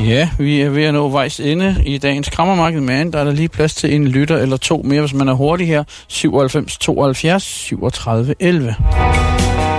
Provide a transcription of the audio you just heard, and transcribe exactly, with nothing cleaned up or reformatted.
Ja, vi er ved at nå vejs ende i dagens Krammermarked, men der er der lige plads til en lytter eller to mere, hvis man er hurtig her. syvoghalvfems tooghalvfjerds syvogtredive elleve.